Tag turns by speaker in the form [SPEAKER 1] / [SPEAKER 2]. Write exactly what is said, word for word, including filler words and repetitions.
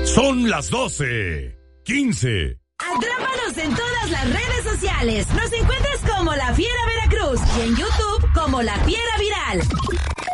[SPEAKER 1] Son las doce quince.
[SPEAKER 2] Atrápanos en todas las redes sociales. Nos encuentras como La Fiera Veracruz y en YouTube como La Fiera Viral.